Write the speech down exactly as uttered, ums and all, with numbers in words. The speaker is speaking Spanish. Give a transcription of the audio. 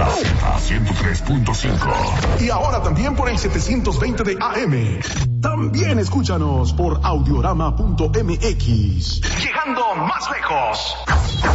La Z ciento tres punto cinco. Y ahora también por el setecientos veinte de A M. También escúchanos por audiorama punto m x. Llegando más lejos.